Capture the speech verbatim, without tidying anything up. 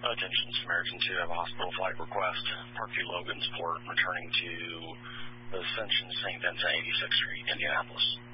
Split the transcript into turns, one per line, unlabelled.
Attention Samaritan two, have a hospital flight request. Parkview Logansport, returning to Ascension Saint Vincent, eighty-sixth Street, Indianapolis.